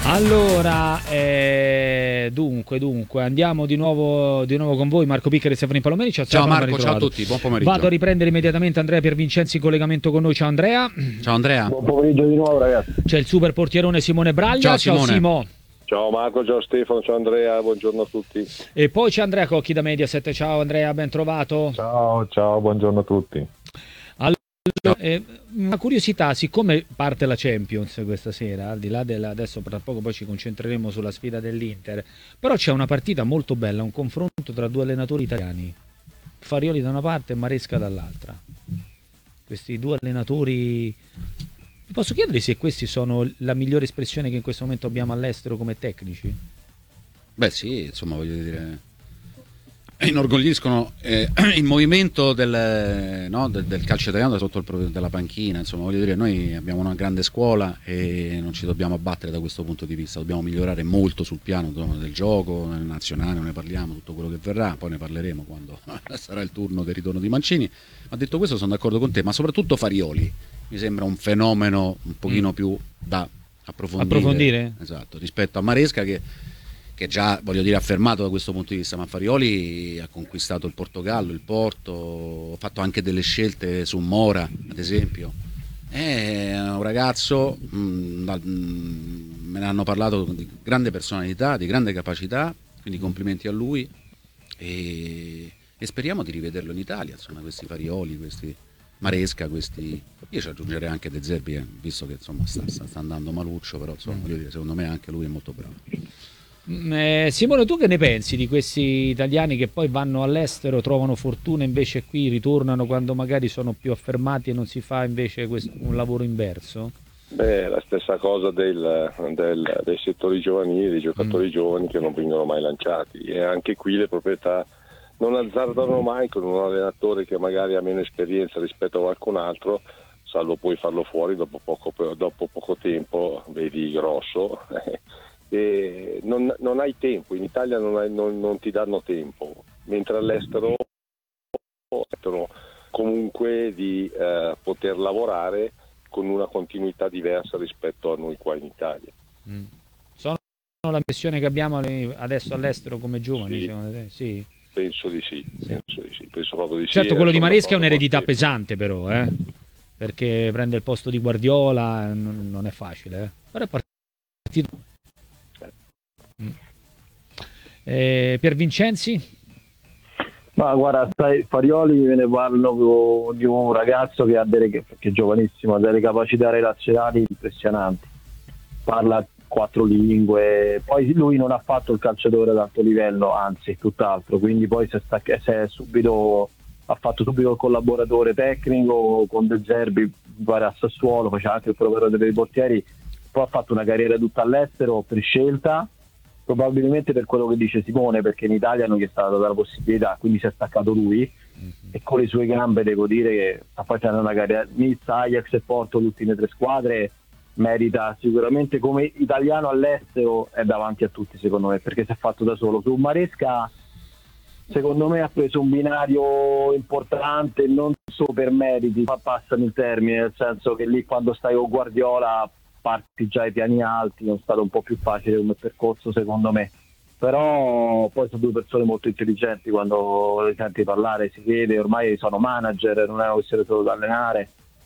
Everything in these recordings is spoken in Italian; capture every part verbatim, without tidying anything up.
Allora, eh, dunque, dunque, andiamo di nuovo, di nuovo con voi, Marco Piccari e Stefano Palomeni. Ciao, ciao Marco, ciao a tutti, buon pomeriggio. Vado a riprendere immediatamente Andrea Piervincenzi in collegamento con noi. Ciao Andrea. Ciao Andrea. Buon pomeriggio di nuovo ragazzi. C'è il super portierone Simone Braglia. Ciao Simone. Ciao Simo. Ciao Marco, ciao Stefano, ciao Andrea, buongiorno a tutti. E poi c'è Andrea Cocchi da Mediaset. Ciao Andrea, ben trovato. Ciao, ciao, buongiorno a tutti. Eh, una curiosità, siccome parte la Champions questa sera, al di là della, adesso tra poco poi ci concentreremo sulla sfida dell'Inter, però c'è una partita molto bella, un confronto tra due allenatori italiani, Farioli da una parte e Maresca dall'altra. Questi due allenatori, vi posso chiedere se questi sono la migliore espressione che in questo momento abbiamo all'estero come tecnici? Beh sì, insomma voglio dire, inorgogliscono eh, il movimento del, no, del, del calcio italiano sotto il profilo della panchina. Insomma voglio dire, noi abbiamo una grande scuola e non ci dobbiamo abbattere da questo punto di vista, dobbiamo migliorare molto sul piano del gioco nel nazionale, ne parliamo, tutto quello che verrà, poi ne parleremo quando sarà il turno del ritorno di Mancini. Ma detto questo sono d'accordo con te, ma soprattutto Farioli mi sembra un fenomeno un pochino mm. più da approfondire, approfondire? Esatto, rispetto a Maresca che che già, voglio dire, affermato da questo punto di vista, ma Farioli ha conquistato il Portogallo, il Porto, ha fatto anche delle scelte su Mora, ad esempio. È un ragazzo, mh, dal, mh, me ne hanno parlato, di grande personalità, di grande capacità, quindi complimenti a lui e, e speriamo di rivederlo in Italia, insomma, questi Farioli, questi Maresca, questi... Io ci aggiungerei anche De Zerbi, eh, visto che insomma sta, sta, sta andando maluccio, però insomma, voglio dire, secondo me anche lui è molto bravo. Eh, Simone, tu che ne pensi di questi italiani che poi vanno all'estero, trovano fortuna, invece qui ritornano quando magari sono più affermati e non si fa invece questo, un lavoro inverso? Beh, la stessa cosa del, del, dei settori giovanili, dei giocatori mm. giovani che non vengono mai lanciati, e anche qui le proprietà non azzardano mai con un allenatore che magari ha meno esperienza rispetto a qualcun altro, salvo poi farlo fuori dopo poco, dopo poco tempo, vedi Grosso. E non, non hai tempo, in Italia non, hai, non, non ti danno tempo, mentre all'estero comunque di eh, poter lavorare con una continuità diversa rispetto a noi qua in Italia. Mm. Sono la missione che abbiamo adesso all'estero come giovani, sì, secondo te? Sì. Penso di sì, sì. Penso di sì. Penso proprio di certo sì, quello di Maresca è un'eredità forte. pesante però, eh? Perché prende il posto di Guardiola non, non è facile, eh? Però è partito. Eh, Piervincenzi? Ma guarda, sai, Farioli me ne parlo di un ragazzo che ha delle, che è giovanissimo, ha delle capacità relazionali impressionanti, parla quattro lingue, poi lui non ha fatto il calciatore ad alto livello, anzi tutt'altro, quindi poi si è, stacca, si è subito ha fatto subito il collaboratore tecnico con De Zerbi, guarda, a Sassuolo, faceva anche il preparatore dei portieri, poi ha fatto una carriera tutta all'estero per scelta, probabilmente per quello che dice Simone, perché in Italia non gli è stata data la possibilità, quindi si è staccato lui mm-hmm. e con le sue gambe devo dire che sta facendo una carriera. Nizza, Ajax e Porto, le ultime tre squadre, merita sicuramente come italiano all'estero, è davanti a tutti secondo me, perché si è fatto da solo. Su Maresca secondo me ha preso un binario importante, non solo per meriti, ma passano il termine, nel senso che lì quando stai con Guardiola parti già ai piani alti, è stato un po' più facile come percorso secondo me, però poi sono due persone molto intelligenti, quando le senti parlare si vede, ormai sono manager, non è una questione solo da allenare,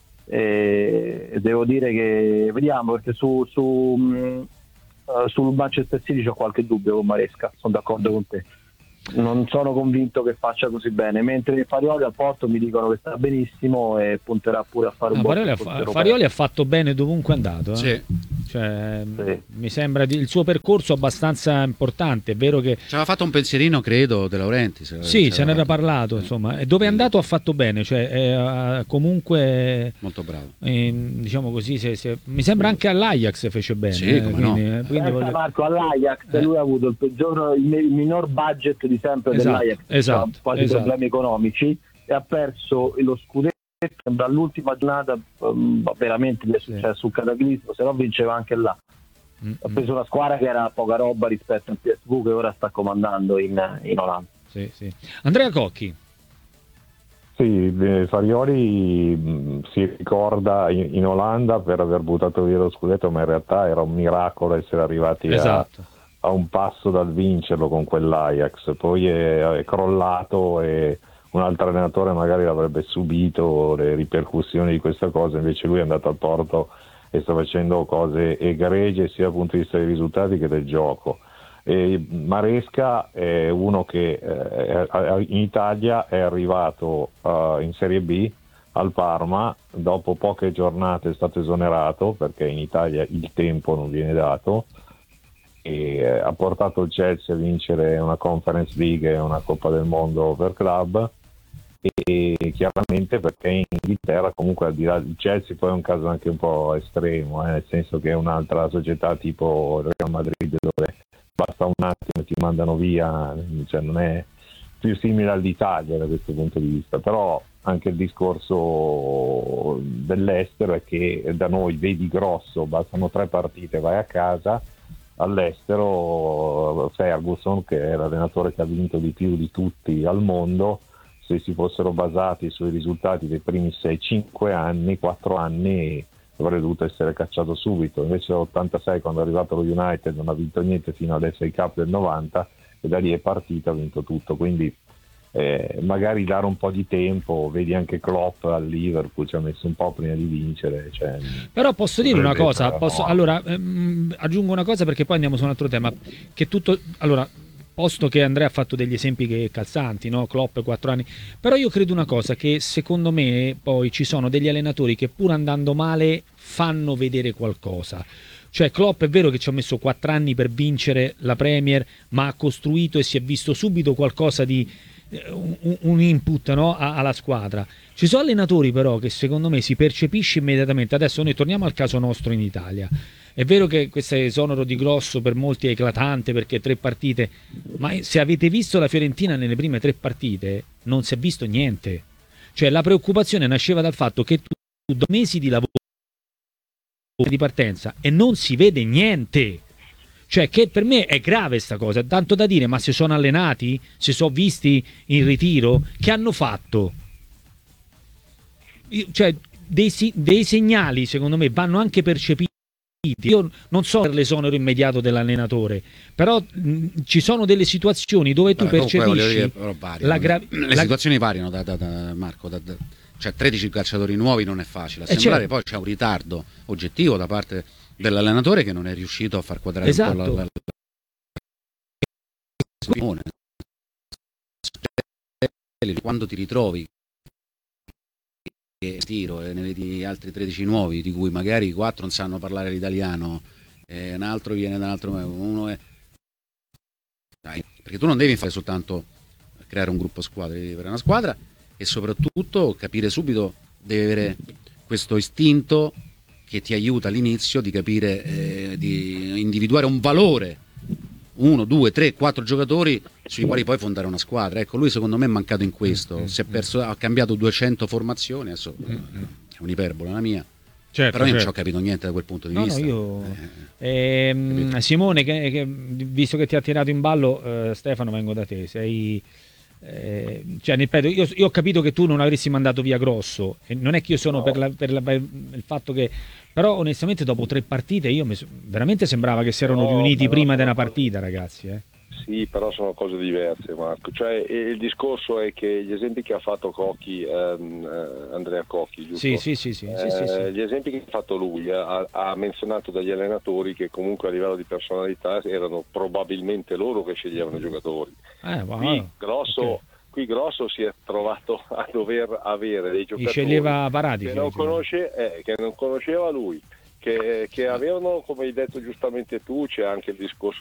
e devo dire che vediamo, perché su, su uh, sul Manchester City ho qualche dubbio con Maresca, sono d'accordo con te, non sono convinto che faccia così bene, mentre Farioli al Porto mi dicono che sta benissimo e punterà pure a fare un no, Ah, Farioli, ha fa- Farioli ha fatto bene dovunque è andato, eh? Sì. Cioè, sì. mi sembra di, il suo percorso abbastanza importante, è vero che ci aveva fatto un pensierino credo De Laurenti, se sì, se ne era parlato, insomma, e dove è andato ha fatto bene, cioè è, comunque molto bravo, eh, diciamo così, se, se, mi sembra anche all'Ajax fece bene, sì, eh, come quindi, no. eh, quindi voglio... Marco, all'Ajax eh. lui ha avuto il peggior, il minor budget di sempre esatto, dell'Ajax, esatto, ha quasi esatto. problemi economici e ha perso lo scudetto dall'ultima giornata, um, veramente gli è successo sì. un cataclismo, se no vinceva anche là. Mm-hmm. Ha preso una squadra che era poca roba rispetto al P S V che ora sta comandando in, in Olanda. Sì, sì. Andrea Cocchi. Sì, eh, Farioli mh, si ricorda in, in Olanda per aver buttato via lo scudetto, ma in realtà era un miracolo essere arrivati a, Esatto. a un passo dal vincerlo con quell'Ajax. Poi è, è crollato e un altro allenatore magari avrebbe subito le ripercussioni di questa cosa, invece lui è andato al Porto e sta facendo cose egregie sia dal punto di vista dei risultati che del gioco. E Maresca è uno che eh, in Italia è arrivato uh, in Serie B al Parma, dopo poche giornate è stato esonerato perché in Italia il tempo non viene dato, e eh, ha portato il Chelsea a vincere una Conference League e una Coppa del Mondo per club, e chiaramente perché in Inghilterra comunque al di là del Chelsea poi è un caso anche un po' estremo, eh, nel senso che è un'altra società tipo il Real Madrid dove basta un attimo e ti mandano via, cioè non è più simile all'Italia da questo punto di vista. Però anche il discorso dell'estero è che da noi vedi grosso, bastano tre partite, vai a casa. All'estero Ferguson, che è l'allenatore che ha vinto di più di tutti al mondo, se si fossero basati sui risultati dei primi sei cinque anni, quattro anni, avrebbe dovuto essere cacciato subito. Invece nell'ottantasei, quando è arrivato lo United, non ha vinto niente fino all'F A Cup del novanta, e da lì è partito, ha vinto tutto. Quindi eh, magari dare un po' di tempo, vedi anche Klopp al Liverpool ci ha messo un po' prima di vincere, cioè, però posso dire una cosa, posso, no. allora ehm, aggiungo una cosa perché poi andiamo su un altro tema, che tutto, allora, posto che Andrea ha fatto degli esempi che calzanti, no? Klopp quattro anni, però io credo una cosa, che secondo me poi ci sono degli allenatori che pur andando male fanno vedere qualcosa. Cioè Klopp è vero che ci ha messo quattro anni per vincere la Premier, ma ha costruito e si è visto subito qualcosa di un, un input, no? a, alla squadra. Ci sono allenatori però che secondo me si percepisce immediatamente. Adesso noi torniamo al caso nostro in Italia. È vero che questo esonero di Grosso per molti è eclatante perché tre partite, ma se avete visto la Fiorentina nelle prime tre partite non si è visto niente. Cioè la preoccupazione nasceva dal fatto che tu do mesi di lavoro di partenza e non si vede niente. Cioè che per me è grave sta cosa, tanto da dire, ma se sono allenati, se sono visti in ritiro, che hanno fatto? Io, cioè dei, dei segnali secondo me vanno anche percepiti. Io non so per l'esonero immediato dell'allenatore, però mh, ci sono delle situazioni dove tu Vabbè, percepisci dire, però variano, la gra- le la... situazioni variano da, da, da Marco, da, da, cioè tredici calciatori nuovi non è facile assemblare, eh, certo. Poi c'è un ritardo oggettivo da parte dell'allenatore che non è riuscito a far quadrare esatto. un po' la, la, la... quando ti ritrovi che tiro e ne vedi altri tredici nuovi di cui magari quattro non sanno parlare l'italiano, e un altro viene da un altro, uno è dai, perché tu non devi fare soltanto creare un gruppo squadra, devi avere una squadra e soprattutto capire subito, devi avere questo istinto che ti aiuta all'inizio di capire, eh, di individuare un valore, uno, due, tre, quattro giocatori sui quali poi fondare una squadra. Ecco, lui secondo me è mancato in questo, si è perso, ha cambiato duecento formazioni, adesso è un'iperbole la mia, certo, però io certo. non ci ho capito niente da quel punto di no, vista. No, io... eh, ehm, Simone, che, che, visto che ti ha tirato in ballo, eh, Stefano, vengo da te, sei... Eh, cioè, ripeto, io, io ho capito che tu non avresti mandato via Grosso, e non è che io sono no. per, la, per, la, per il fatto che, però onestamente dopo tre partite io mi, veramente sembrava che si erano no, riuniti prima di una partita, ragazzi, eh. Sì, però sono cose diverse, Marco. Cioè, il discorso è che gli esempi che ha fatto Cocchi, ehm, Andrea Cocchi, giusto? Sì, sì, sì, sì, eh, sì, sì, sì. Gli esempi che ha fatto lui, ha, ha menzionato degli allenatori che comunque a livello di personalità erano probabilmente loro che sceglievano i giocatori. Eh, wow. Qui Grosso, okay. qui Grosso si è trovato a dover avere dei giocatori sceglieva Paratici, che, non conosce, eh, che non conosceva lui. Che, che avevano, come hai detto giustamente tu, c'è anche il discorso